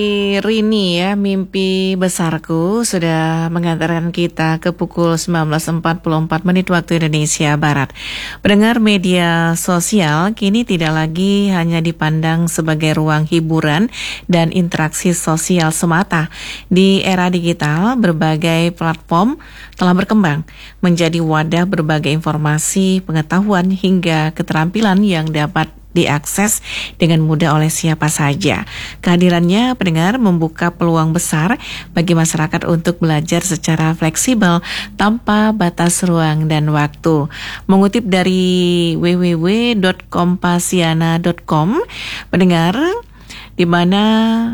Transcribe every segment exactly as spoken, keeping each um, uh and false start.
Rini ya, mimpi besarku sudah mengantarkan kita ke pukul sembilan belas empat puluh empat menit waktu Indonesia Barat. Pendengar, media sosial kini tidak lagi hanya dipandang sebagai ruang hiburan dan interaksi sosial semata. Di era digital, berbagai platform telah berkembang menjadi wadah berbagai informasi, pengetahuan hingga keterampilan yang dapat diakses dengan mudah oleh siapa saja. Kehadirannya, pendengar, membuka peluang besar bagi masyarakat untuk belajar secara fleksibel tanpa batas ruang dan waktu. Mengutip dari w w w titik kompasiana titik com, pendengar, di mana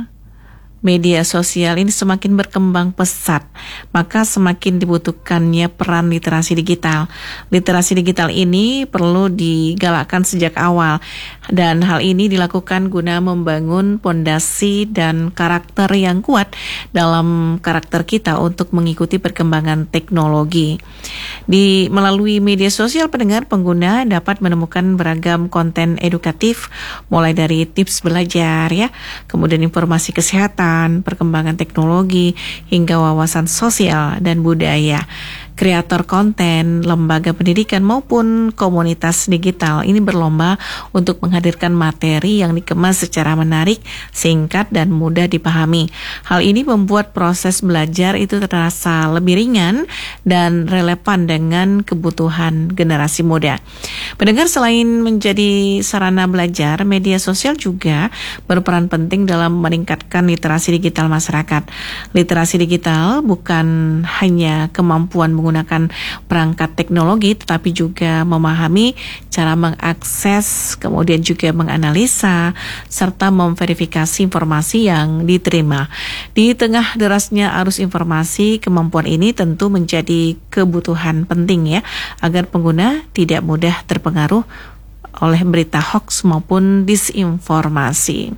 media sosial ini semakin berkembang pesat, maka semakin dibutuhkannya peran literasi digital. Literasi digital ini perlu digalakkan sejak awal, dan hal ini dilakukan guna membangun pondasi dan karakter yang kuat dalam karakter kita untuk mengikuti perkembangan teknologi. Di melalui media sosial, pendengar, pengguna dapat menemukan beragam konten edukatif, mulai dari tips belajar ya, kemudian informasi kesehatan, perkembangan teknologi, hingga wawasan sosial dan budaya. Kreator konten, lembaga pendidikan maupun komunitas digital ini berlomba untuk menghadirkan materi yang dikemas secara menarik, singkat, dan mudah dipahami. Hal ini membuat proses belajar itu terasa lebih ringan dan relevan dengan kebutuhan generasi muda. Pendengar, selain menjadi sarana belajar, media sosial juga berperan penting dalam meningkatkan literasi digital masyarakat. Literasi digital bukan hanya kemampuan menggunakan menggunakan perangkat teknologi, tetapi juga memahami cara mengakses, kemudian juga menganalisa, serta memverifikasi informasi yang diterima. Di tengah derasnya arus informasi, kemampuan ini tentu menjadi kebutuhan penting ya, agar pengguna tidak mudah terpengaruh oleh berita hoax maupun disinformasi.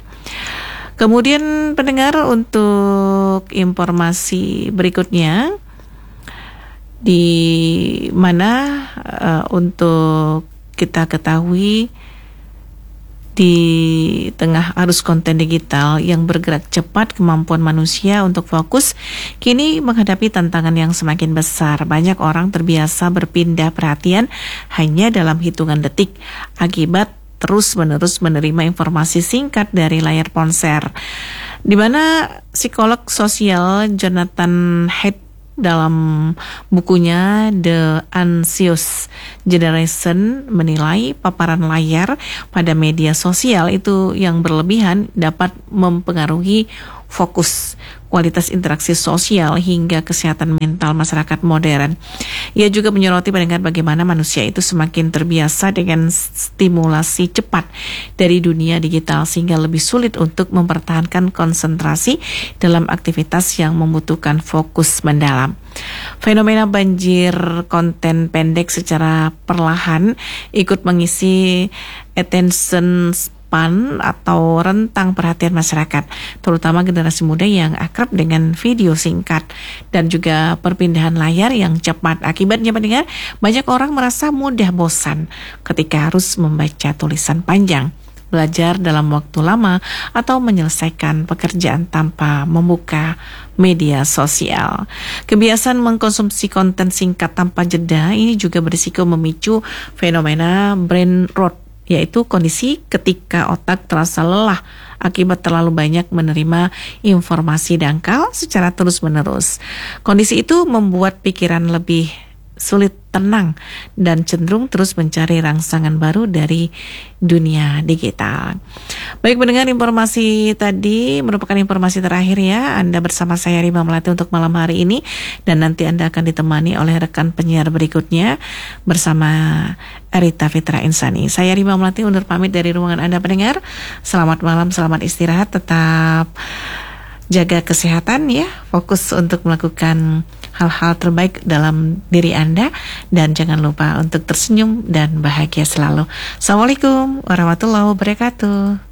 Kemudian, pendengar, untuk informasi berikutnya, di mana uh, untuk kita ketahui di tengah arus konten digital yang bergerak cepat, kemampuan manusia untuk fokus kini menghadapi tantangan yang semakin besar. Banyak orang terbiasa berpindah perhatian hanya dalam hitungan detik akibat terus-menerus menerima informasi singkat dari layar ponsel. Di mana psikolog sosial Jonathan Haidt dalam bukunya The Anxious Generation menilai paparan layar pada media sosial itu yang berlebihan dapat mempengaruhi fokus, kualitas interaksi sosial, hingga kesehatan mental masyarakat modern. Ia juga menyoroti, pendengar, bagaimana manusia itu semakin terbiasa dengan stimulasi cepat dari dunia digital sehingga lebih sulit untuk mempertahankan konsentrasi dalam aktivitas yang membutuhkan fokus mendalam. Fenomena banjir konten pendek secara perlahan ikut mengisi attention span atau rentang perhatian masyarakat, terutama generasi muda yang akrab dengan video singkat dan juga perpindahan layar yang cepat. Akibatnya, pendengar, banyak orang merasa mudah bosan ketika harus membaca tulisan panjang, belajar dalam waktu lama, atau menyelesaikan pekerjaan tanpa membuka media sosial. Kebiasaan mengkonsumsi konten singkat tanpa jeda ini juga berisiko memicu fenomena brain rot, yaitu kondisi ketika otak terasa lelah akibat terlalu banyak menerima informasi dangkal secara terus-menerus. Kondisi itu membuat pikiran lebih sulit tenang dan cenderung terus mencari rangsangan baru dari dunia digital. Baik, mendengar, informasi tadi merupakan informasi terakhir ya. Anda bersama saya Rima Melati untuk malam hari ini, dan nanti Anda akan ditemani oleh rekan penyiar berikutnya bersama Arita Fitra Insani. Saya Rima Melati undur pamit dari ruangan Anda, pendengar. Selamat malam, selamat istirahat, tetap jaga kesehatan ya, fokus untuk melakukan hal-hal terbaik dalam diri Anda, dan jangan lupa untuk tersenyum dan bahagia selalu. Assalamualaikum warahmatullahi wabarakatuh.